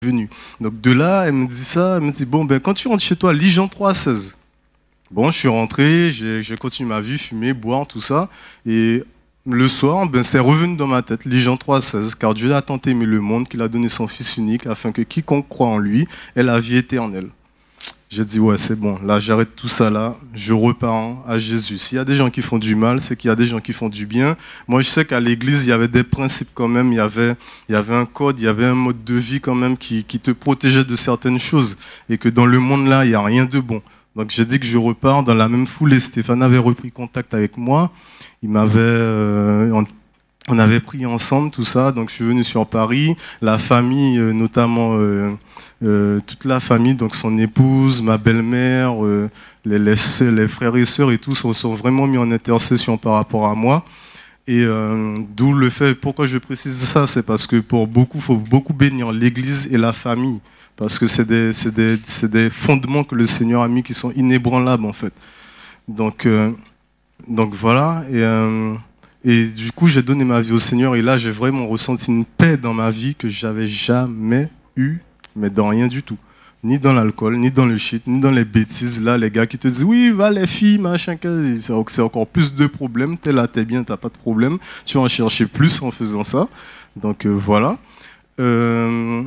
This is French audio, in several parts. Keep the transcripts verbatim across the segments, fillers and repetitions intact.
venu. Donc de là, elle me dit ça, elle me dit, bon, ben quand tu rentres chez toi, lis Jean trois seize. Bon, je suis rentré, j'ai, j'ai continué ma vie, fumer, boire, tout ça. Et le soir, ben, c'est revenu dans ma tête, lis Jean trois seize, car Dieu a tant aimé le monde qu'il a donné son Fils unique, afin que quiconque croit en lui ait la vie éternelle. J'ai dit, ouais, c'est bon, là, j'arrête tout ça là, je repars à Jésus. S'il y a des gens qui font du mal, c'est qu'il y a des gens qui font du bien. Moi, je sais qu'à l'église, il y avait des principes quand même, il y avait, il y avait un code, il y avait un mode de vie quand même qui, qui te protégeait de certaines choses. Et que dans le monde là, il n'y a rien de bon. Donc, j'ai dit que je repars dans la même foulée. Stéphane avait repris contact avec moi. Il m'avait... Euh, on, on avait pris ensemble tout ça. Donc, je suis venu sur Paris. La famille, euh, notamment... Euh, Euh, toute la famille, donc son épouse, ma belle-mère, euh, les, les, les frères et sœurs et tous sont, sont vraiment mis en intercession par rapport à moi. Et euh, d'où le fait, pourquoi je précise ça, c'est parce que pour beaucoup, il faut beaucoup bénir l'Église et la famille, parce que c'est des, c'est des, c'est des fondements que le Seigneur a mis qui sont inébranlables en fait. Donc, euh, donc voilà, et, euh, et du coup j'ai donné ma vie au Seigneur et là j'ai vraiment ressenti une paix dans ma vie que j'avais jamais eue, mais dans rien du tout. Ni dans l'alcool, ni dans le shit, ni dans les bêtises. Là, les gars qui te disent, oui, va les filles, machin, c'est encore plus de problèmes. T'es là, t'es bien, t'as pas de problème. Tu vas en chercher plus en faisant ça. Donc, euh, voilà. Euh,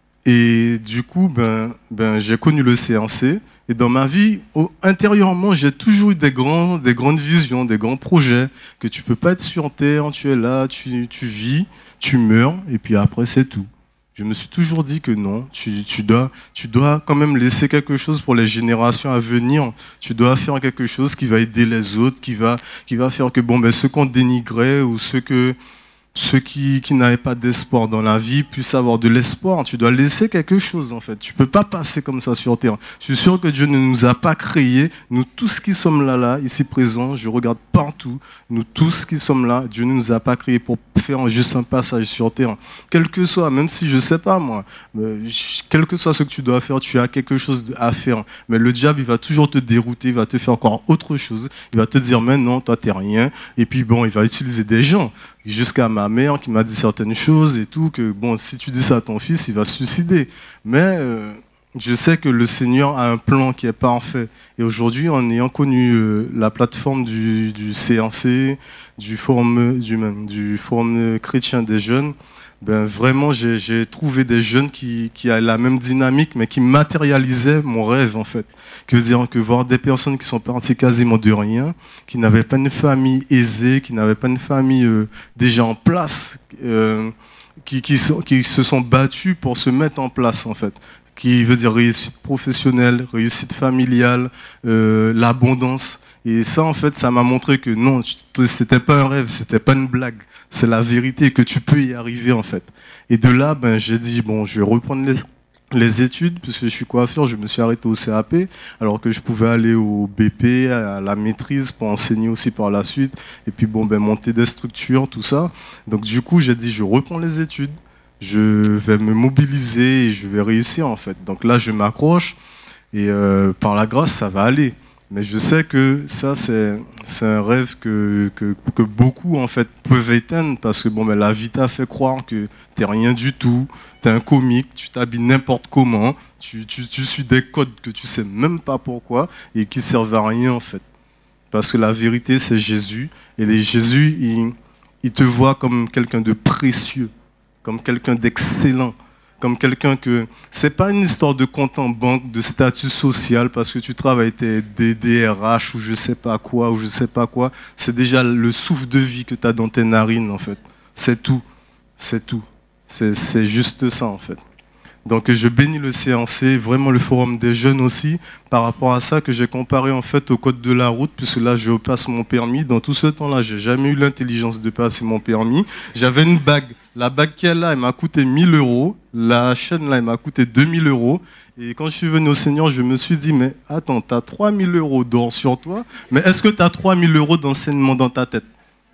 et du coup, ben, ben, j'ai connu le C N C. Et dans ma vie, au, intérieurement, j'ai toujours eu des, grands, des grandes visions, des grands projets, que tu peux pas être sur terre, tu es là, tu, tu vis, tu meurs, et puis après, c'est tout. Je me suis toujours dit que non, tu, tu, dois, tu dois quand même laisser quelque chose pour les générations à venir. Tu dois faire quelque chose qui va aider les autres, qui va, qui va faire que bon, ben, ceux qu'on dénigrait ou ceux, que, ceux qui, qui n'avaient pas d'espoir dans la vie puissent avoir de l'espoir. Tu dois laisser quelque chose en fait. Tu ne peux pas passer comme ça sur terre. Je suis sûr que Dieu ne nous a pas créés. Nous tous qui sommes là, là, ici présents, je regarde partout. Nous tous qui sommes là, Dieu ne nous a pas créés pour faire juste un passage sur terre. Quel que soit, même si je ne sais pas moi, quel que soit ce que tu dois faire, tu as quelque chose à faire. Mais le diable, il va toujours te dérouter, il va te faire encore autre chose. Il va te dire, mais non, toi, tu n'es rien. Et puis bon, il va utiliser des gens. Jusqu'à ma mère qui m'a dit certaines choses et tout, que bon, si tu dis ça à ton fils, il va se suicider. Mais euh, je sais que le Seigneur a un plan qui est parfait. Et aujourd'hui, en ayant connu euh, la plateforme du, du C N C, du forum, du, du forum chrétien des jeunes, ben vraiment, j'ai, j'ai trouvé des jeunes qui, qui avaient la même dynamique, mais qui matérialisaient mon rêve, en fait. Que veut dire que voir des personnes qui sont parties quasiment de rien, qui n'avaient pas une famille aisée, qui n'avaient pas une famille euh, déjà en place, euh, qui, qui, so, qui se sont battus pour se mettre en place, en fait. Qui veut dire réussite professionnelle, réussite familiale, euh, l'abondance. Et ça, en fait, ça m'a montré que non, c'était pas un rêve, c'était pas une blague. C'est la vérité, que tu peux y arriver, en fait. Et de là, ben, j'ai dit, bon, je vais reprendre les, les études, puisque je suis coiffeur, je me suis arrêté au C A P, alors que je pouvais aller au B P, à la maîtrise, pour enseigner aussi par la suite, et puis, bon, ben, monter des structures, tout ça. Donc, du coup, j'ai dit, je reprends les études, je vais me mobiliser et je vais réussir, en fait. Donc là, je m'accroche, et euh, par la grâce, ça va aller. Mais je sais que ça, c'est, c'est un rêve que, que, que beaucoup, en fait, peuvent éteindre parce que bon, ben, la vie t'a fait croire que t'es rien du tout, t'es un comique, tu t'habilles n'importe comment, tu, tu, tu suis des codes que tu sais même pas pourquoi et qui servent à rien, en fait. Parce que la vérité, c'est Jésus. Et les Jésus, il, il te voit comme quelqu'un de précieux, comme quelqu'un d'excellent. Comme quelqu'un que... C'est pas une histoire de compte en banque, de statut social, parce que tu travailles tes des D R H ou je sais pas quoi, ou je sais pas quoi. C'est déjà le souffle de vie que tu as dans tes narines, en fait. C'est tout. C'est tout. C'est, c'est juste ça, en fait. Donc je bénis le C N C, vraiment le forum des jeunes aussi, par rapport à ça que j'ai comparé en fait au code de la route, puisque là je passe mon permis. Dans tout ce temps-là, j'ai jamais eu l'intelligence de passer mon permis. J'avais une bague. La bague qui est là, elle m'a coûté mille euros. La chaîne là, elle m'a coûté deux mille euros. Et quand je suis venu au Seigneur, je me suis dit, mais attends, tu as trois mille euros d'or sur toi, mais est-ce que tu as trois mille euros d'enseignement dans ta tête?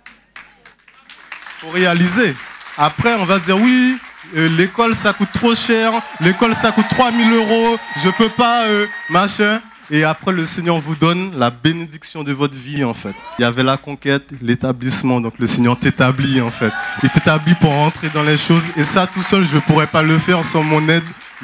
Faut réaliser. Après, on va dire oui. Euh, l'école ça coûte trop cher, l'école ça coûte trois mille euros, je peux pas, euh, machin. Et après le Seigneur vous donne la bénédiction de votre vie en fait. Il y avait la conquête, l'établissement, donc le Seigneur t'établit en fait. Il t'établit pour rentrer dans les choses et ça tout seul je pourrais pas le faire sans mon aide